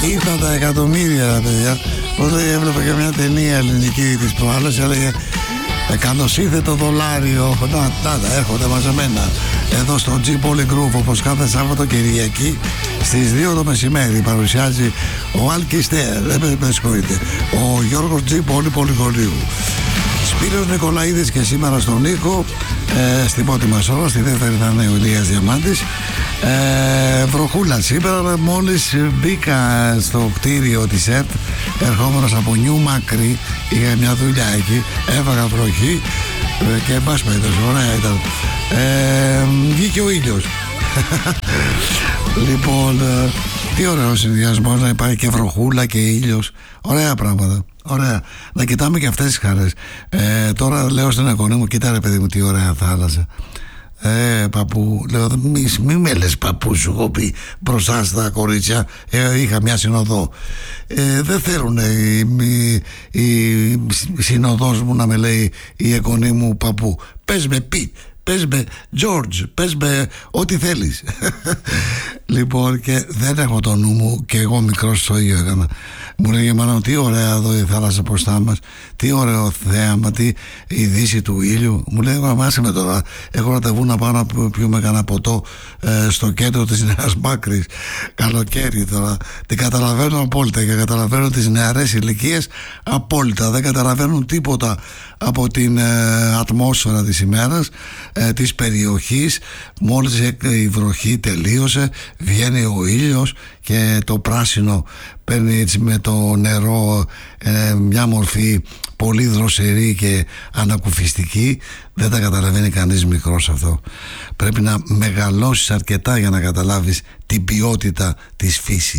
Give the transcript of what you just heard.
ήρθαν τα εκατομμύρια, παιδιά. Πώς λέει, έβλεπα και μια ταινία ελληνική της προάλλας, έλεγε «Καλώς ήρθε το δολάριο». Να, έρχονται μαζεμένα εδώ στο G Poly Groove, όπως κάθε Σάββατο Κυριακή στις 2 το μεσημέρι. Παρουσιάζει ο Αλκιστέρ, με συγχωρείτε, ο Γιώργος G Poly Πολυγωνίου. Σπύρος Νικολαίδης και σήμερα στον ήχο, στην πρώτη μας ώρα, στη δεύτερη θα είναι ο Ηλίας Διαμάντης. Βροχούλα σήμερα, μόλις μπήκα στο κτίριο της ΕΡΤ, ερχόμενος από Νιου Μακρύ, είχα μια δουλειά εκεί, έφαγα βροχή και εν πάση περιπτώσει, ωραία ήταν. Βγήκε ο ήλιος. Λοιπόν, τι ωραίο συνδυασμό να υπάρχει και βροχούλα και ήλιος. Ωραία πράγματα. Ωραία. Να κοιτάμε και αυτές τις χαρές. Τώρα λέω στην εγγονή μου, κοίτα ρε παιδί μου, τι ωραία θάλασσα. Παππού, λέω, μη με λες παππού, σου έχω πει μπροστά στα κορίτσια. Είχα μια συνοδό. Δεν θέλουν η συνοδός μου να με λέει η εγγονή μου παππού. Πες με Πιτ, πες με George, πες με ό,τι θέλεις. Λοιπόν, και δεν έχω το νου μου, και εγώ μικρός το ίδιο έκανα. Μου λέγε μάνα, τι ωραία εδώ η θάλασσα μπροστά μας, τι ωραίο θέαμα, τι η δύση του ήλιου. Μου λέει, αμάσε με τώρα, έχω ραντεβού να πάω να πιούμε κανένα ποτό στο κέντρο της Νέας Μάκρης, καλοκαίρι τώρα. Την καταλαβαίνω απόλυτα και καταλαβαίνω τις νεαρές ηλικίες απόλυτα. Δεν καταλαβαίνουν τίποτα από την ατμόσφαιρα της ημέρας, της περιοχής. Μόλις η βροχή τελείωσε, βγαίνει ο ήλιος και το πράσινο παίρνει έτσι με το νερό μια μορφή πολύ δροσερή και ανακουφιστική. Δεν τα καταλαβαίνει κανείς μικρός αυτό. Πρέπει να μεγαλώσεις αρκετά για να καταλάβεις την ποιότητα της φύσης.